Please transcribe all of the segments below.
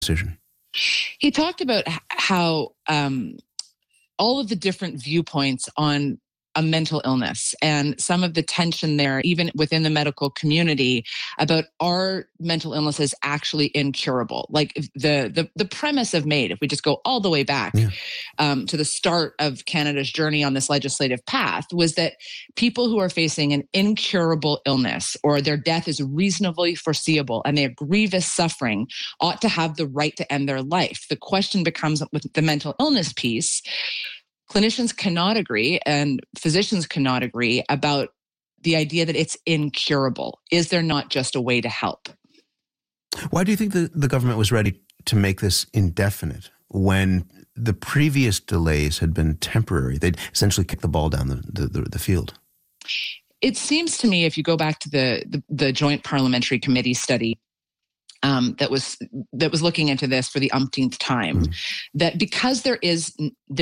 decision? He talked about how all of the different viewpoints on a mental illness and some of the tension there, even within the medical community, about are mental illnesses actually incurable? Like the premise of MAID, if we just go all the way back to the start of Canada's journey on this legislative path, was that people who are facing an incurable illness or their death is reasonably foreseeable and they have grievous suffering ought to have the right to end their life. The question becomes with the mental illness piece, clinicians cannot agree and physicians cannot agree about the idea that it's incurable. Is there not just a way to help? Why do you think the government was ready to make this indefinite when the previous delays had been temporary? They'd essentially kicked the ball down the field. It seems to me, if you go back to the Joint Parliamentary Committee study that was looking into this for the umpteenth time, that because there is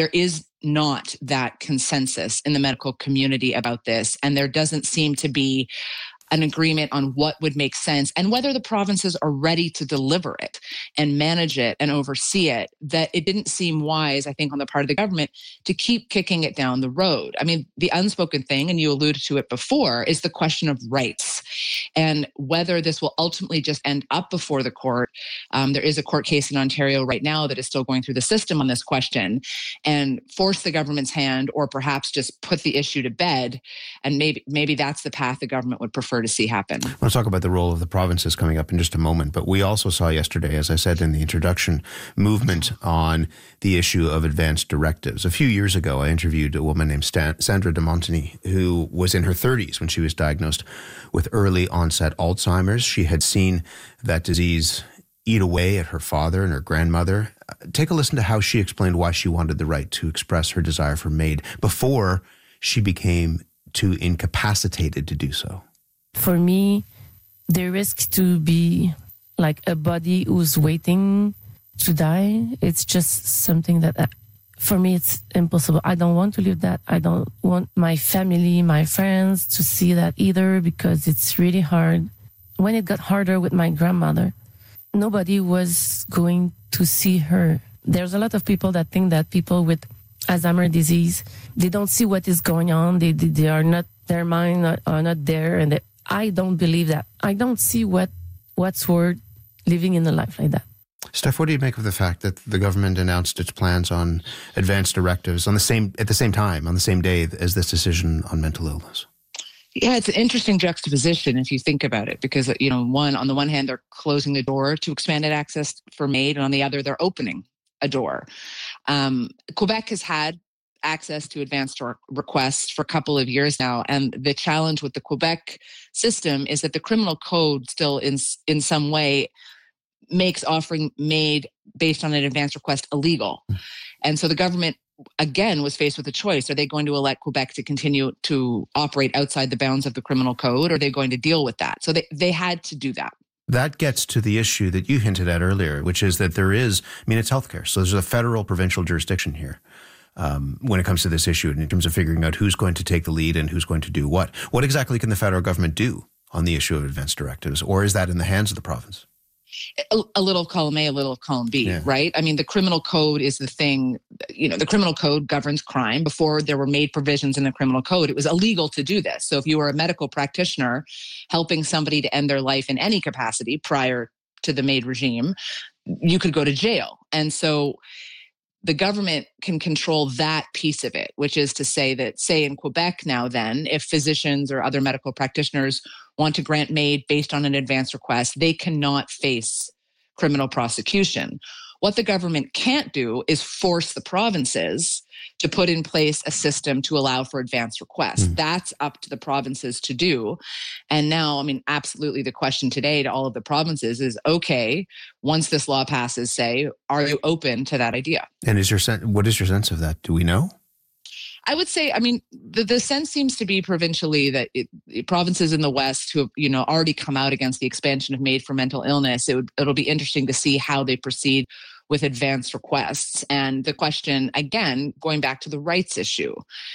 not that consensus in the medical community about this, and there doesn't seem to be an agreement on what would make sense and whether the provinces are ready to deliver it and manage it and oversee it, that it didn't seem wise, I think, on the part of the government to keep kicking it down the road. I mean, the unspoken thing, and you alluded to it before, is the question of rights and whether this will ultimately just end up before the court. There is a court case in Ontario right now that is still going through the system on this question, and force the government's hand or perhaps just put the issue to bed. And maybe that's the path the government would prefer to see happen. I want to talk about the role of the provinces coming up in just a moment, but we also saw yesterday, as I said in the introduction, movement on the issue of advanced directives. A few years ago, I interviewed a woman named Sandra de Montagny, who was in her 30s when she was diagnosed with early onset Alzheimer's. She had seen that disease eat away at her father and her grandmother. Take a listen to how she explained why she wanted the right to express her desire for MAID before she became too incapacitated to do so. For me, the risk to be like a body who's waiting to die, it's just something that, for me, it's impossible. I don't want to live that. I don't want my family, my friends to see that either, because it's really hard. When it got harder with my grandmother, nobody was going to see her. There's a lot of people that think that people with Alzheimer's disease, they don't see what is going on. They are not, their mind are not there, and I don't believe that. I don't see what's worth living in a life like that. Steph, what do you make of the fact that the government announced its plans on advanced directives at the same time, on the same day as this decision on mental illness? Yeah, it's an interesting juxtaposition if you think about it, because, on the one hand, they're closing the door to expanded access for MAID, and on the other, they're opening a door. Quebec has had access to advanced requests for a couple of years now. And the challenge with the Quebec system is that the criminal code still in some way makes offering MAID based on an advanced request illegal. And so the government, again, was faced with a choice. Are they going to elect Quebec to continue to operate outside the bounds of the criminal code, or are they going to deal with that? So they had to do that. That gets to the issue that you hinted at earlier, which is that it's healthcare. So there's a federal provincial jurisdiction here. When it comes to this issue, in terms of figuring out who's going to take the lead and who's going to do what. What exactly can the federal government do on the issue of advanced directives, or is that in the hands of the province? A little of column A, a little of column B, right? I mean, the criminal code is the thing, the criminal code governs crime. Before there were MAID provisions in the criminal code, it was illegal to do this. So if you were a medical practitioner helping somebody to end their life in any capacity prior to the MAID regime, you could go to jail. And so the government can control that piece of it, which is to say that, say in Quebec now then, if physicians or other medical practitioners want to grant MAID based on an advance request, they cannot face criminal prosecution. What the government can't do is force the provinces to put in place a system to allow for advance requests. That's up to the provinces to do. And now, absolutely the question today to all of the provinces is, okay, once this law passes, say, are you open to that idea? And what is your sense of that? Do we know? I would say, the sense seems to be provincially that provinces in the West who have, already come out against the expansion of MAID for mental illness, it'll be interesting to see how they proceed with advanced requests. And the question, again, going back to the rights issue,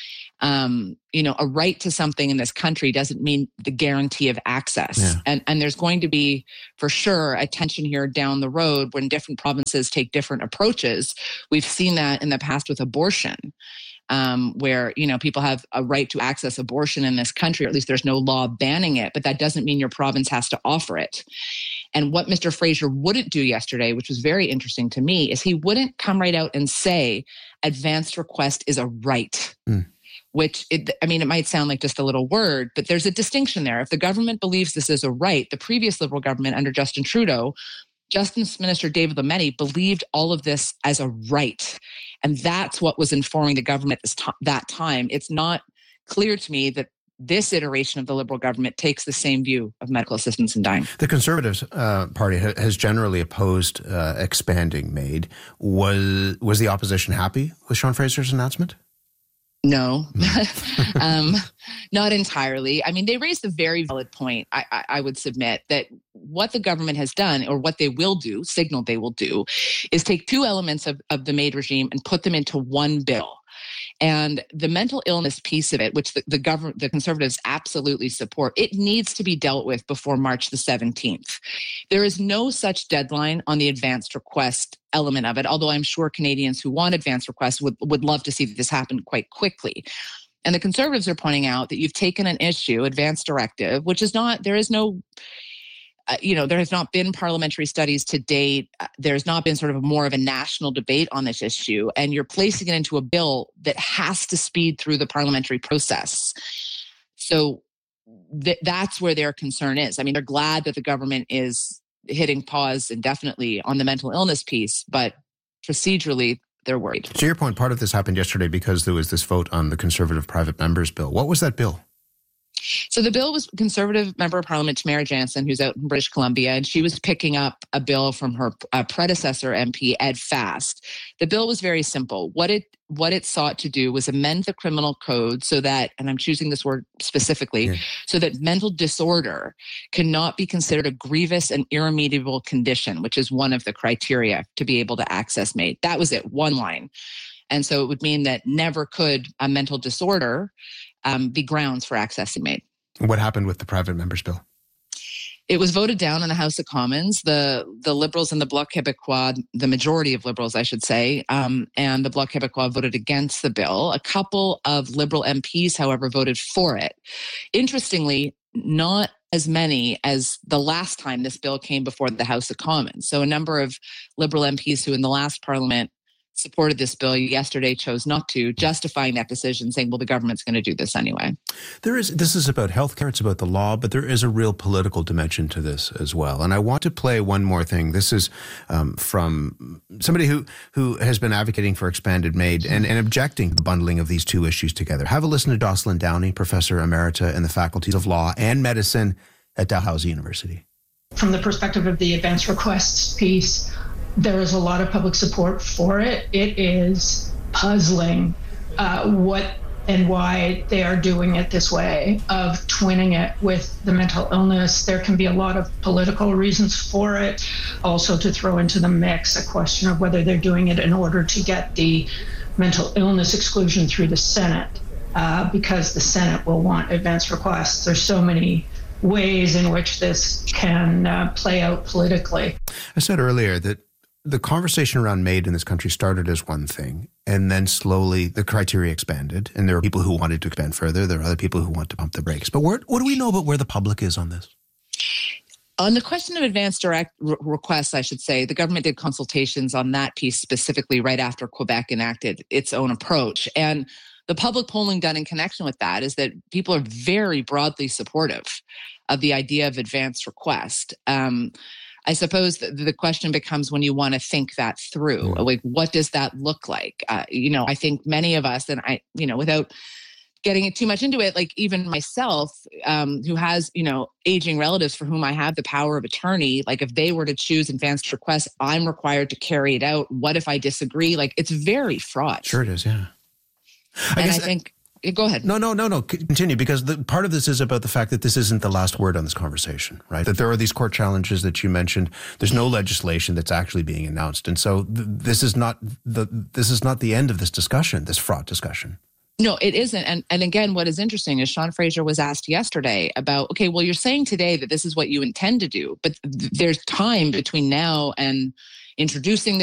A right to something in this country doesn't mean the guarantee of access. Yeah. And there's going to be, for sure, a tension here down the road when different provinces take different approaches. We've seen that in the past with abortion, where, people have a right to access abortion in this country, or at least there's no law banning it, but that doesn't mean your province has to offer it. And what Mr. Fraser wouldn't do yesterday, which was very interesting to me, is he wouldn't come right out and say advanced request is a right. Which, it might sound like just a little word, but there's a distinction there. If the government believes this is a right, the previous Liberal government under Justin Trudeau, Justice Minister David Lametti believed all of this as a right. And that's what was informing the government that time. It's not clear to me that this iteration of the Liberal government takes the same view of medical assistance in dying. The Conservatives Party has generally opposed expanding MAID. Was the opposition happy with Sean Fraser's announcement? No, not entirely. They raised a very valid point, I would submit, that what the government has done, or what they will do, signaled they will do, is take two elements of the MAID regime and put them into one bill. And the mental illness piece of it, which the Conservatives absolutely support, it needs to be dealt with before March the 17th. There is no such deadline on the advanced request element of it, although I'm sure Canadians who want advanced requests would love to see this happen quite quickly. And the Conservatives are pointing out that you've taken an issue, advanced directive, which is not, there is no... there has not been parliamentary studies to date. There's not been sort of more of a national debate on this issue. And you're placing it into a bill that has to speed through the parliamentary process. So that's where their concern is. They're glad that the government is hitting pause indefinitely on the mental illness piece, but procedurally, they're worried. To your point, part of this happened yesterday because there was this vote on the Conservative Private Members Bill. What was that bill? So the bill was Conservative Member of Parliament Tamara Jansen, who's out in British Columbia, and she was picking up a bill from her predecessor MP, Ed Fast. The bill was very simple. What it sought to do was amend the criminal code so that, and I'm choosing this word specifically, so that mental disorder cannot be considered a grievous and irremediable condition, which is one of the criteria to be able to access MAID. That was it, one line. And so it would mean that never could a mental disorder be grounds for accessing MAID. What happened with the private members bill? It was voted down in the House of Commons. The Liberals and the Bloc Québécois, the majority of Liberals, I should say, and the Bloc Québécois voted against the bill. A couple of Liberal MPs, however, voted for it. Interestingly, not as many as the last time this bill came before the House of Commons. So a number of Liberal MPs who in the last Parliament supported this bill yesterday chose not to, justifying that decision, saying, well, the government's going to do this anyway. This is about healthcare, it's about the law, but there is a real political dimension to this as well. And I want to play one more thing. This is from somebody who has been advocating for expanded MAID and objecting to the bundling of these two issues together. Have a listen to Jocelyn Downey, Professor Emerita in the faculties of Law and Medicine at Dalhousie University. From the perspective of the advanced requests piece, there is a lot of public support for it. It is puzzling what and why they are doing it this way, of twinning it with the mental illness. There can be a lot of political reasons for it. Also, to throw into the mix a question of whether they're doing it in order to get the mental illness exclusion through the Senate, because the Senate will want advanced requests. There's so many ways in which this can play out politically. I said earlier that the conversation around MAID in this country started as one thing, and then slowly the criteria expanded, and there are people who wanted to expand further. There are other people who want to pump the brakes. But what do we know about where the public is on this? On the question of advanced direct requests, I should say, the government did consultations on that piece specifically right after Quebec enacted its own approach. And the public polling done in connection with that is that people are very broadly supportive of the idea of advanced request. I suppose the question becomes when you want to think that through, like, what does that look like? I think many of us, and without getting too much into it, like even myself, who has, aging relatives for whom I have the power of attorney, like if they were to choose advanced requests, I'm required to carry it out. What if I disagree? Like, it's very fraught. Sure it is, yeah. I think... Go ahead. No. Continue, because part of this is about the fact that this isn't the last word on this conversation, right? That there are these court challenges that you mentioned. There's no legislation that's actually being announced, and so this is not the end of this discussion, this fraught discussion. No, it isn't. And again, what is interesting is Sean Fraser was asked yesterday about, okay, well, you're saying today that this is what you intend to do, but there's time between now and introducing